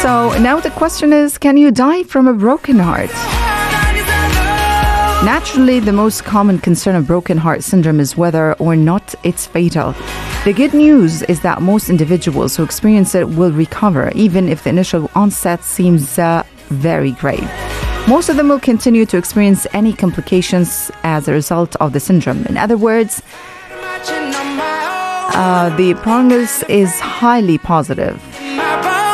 So now the question is, can you die from a broken heart? Naturally, the most common concern of broken heart syndrome is whether or not it's fatal. The good news is that most individuals who experience it will recover, even if the initial onset seems very grave. Most of them will continue to experience any complications as a result of the syndrome. In other words, the prognosis is highly positive.